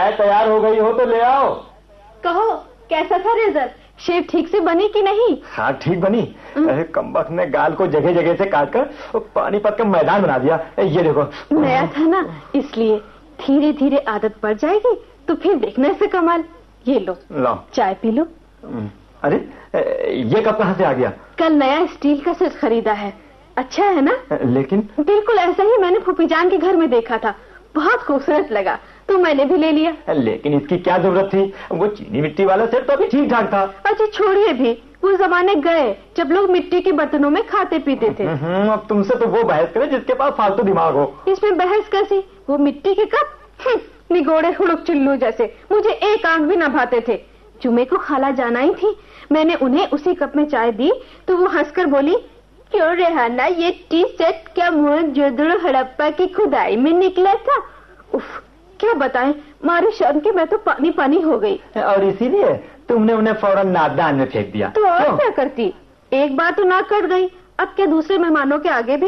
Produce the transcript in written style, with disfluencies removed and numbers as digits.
चाय तैयार हो गई हो तो ले आओ। कहो, कैसा था रिजल्ट? शेव ठीक से बनी कि नहीं? हाँ ठीक बनी। अरे कमबख्त ने गाल को जगह जगह से काटकर पानीपत का मैदान बना दिया। ये देखो। नया था ना, इसलिए धीरे धीरे आदत पड़ जाएगी तो फिर देखना इसे कमाल। ये लो चाय पी लो। अरे ये कब कहाँ से आ गया? कल नया स्टील का सेट खरीदा है, अच्छा है ना? लेकिन बिल्कुल ऐसा ही मैंने फूफीजान के घर में देखा था, बहुत खूबसूरत लगा तो मैंने भी ले लिया। लेकिन इसकी क्या जरूरत थी? वो चीनी मिट्टी वाला सेट तो अभी ठीक ठाक था। अच्छा छोड़िए भी, वो जमाने गए जब लोग मिट्टी के बर्तनों में खाते पीते थे। अब तुमसे तो वो बहस करे जिसके पास फालतू दिमाग हो। इसमें बहस कैसी? वो मिट्टी के कप निगोड़े हुड़क चुल्लू जैसे, मुझे एक आंख भी न भाते थे। जुमे को खाला जाना ही थी, मैंने उन्हें उसी कप में चाय दी तो वो हंसकर बोली, क्यों रेहाना, ये टी सेट क्या मोहनजोदड़ो हड़प्पा की खुदाई में निकला था? उफ, क्या बताएं, मारे शर्म के मैं तो पानी पानी हो गई। और इसीलिए तुमने उन्हें फौरन नादान में फेंक दिया। तो और क्या करती, एक बार तो ना कट गई, अब क्या दूसरे मेहमानों के आगे भी